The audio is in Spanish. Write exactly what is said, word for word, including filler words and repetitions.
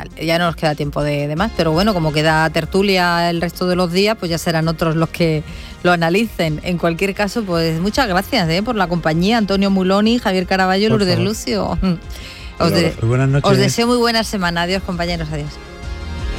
musical. Ya no nos queda tiempo de, de más, pero bueno, como queda tertulia el resto de los días, pues ya serán otros los que lo analicen. En cualquier caso, pues muchas gracias ¿eh? por la compañía, Antonio Muloni, Javier Caraballo, Lourdes Lucio. Os, de, buenas noches. Os deseo muy buena semana. Adiós, compañeros, adiós.